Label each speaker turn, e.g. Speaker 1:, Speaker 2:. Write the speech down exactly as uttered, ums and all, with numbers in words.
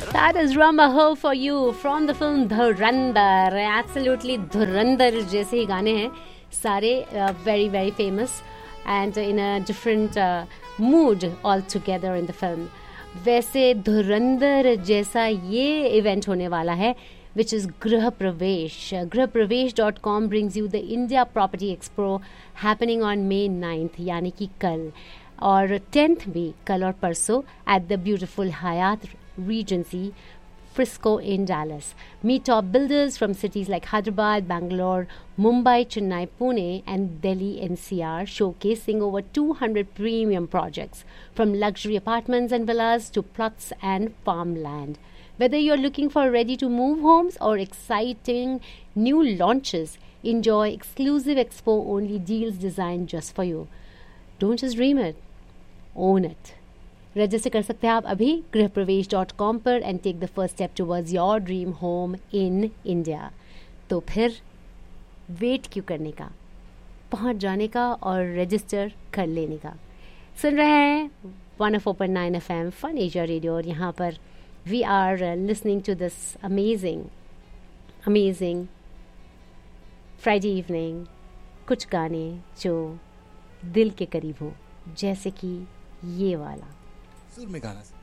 Speaker 1: That is Ramaho for you from the film Dhurandhar. Absolutely Dhurandhar जैसे ही गाने हैं सारे uh, very very famous and in a different uh, mood altogether in the film. वैसे धुरंधर जैसा ये event होने वाला है which is Grih Pravesh. grih pravesh dot com brings you the India Property Expo happening on May ninth यानी कि कल और टेंथ भी कल और परसों at the beautiful Hyatt Regency Frisco in Dallas. Meet top builders from cities like Hyderabad, Bangalore, Mumbai, Chennai, Pune and Delhi N C R showcasing over two hundred premium projects from luxury apartments and villas to plots and farmland. Whether you're looking for ready-to-move homes or exciting new launches, enjoy exclusive expo-only deals designed just for you. Don't just dream it, own it. Register कर सकते हैं आप अभी गृह प्रवेश dot com पर and take the first step towards your dream home in India. तो फिर वेट क्यों करने का, पहुंच जाने का और रजिस्टर कर लेने का. सुन रहे हैं one O four point nine F M fun Asia radio और यहाँ पर we are listening to this amazing amazing Friday evening. कुछ गाने जो दिल के करीब हों जैसे कि ये वाला
Speaker 2: सुर में गाना.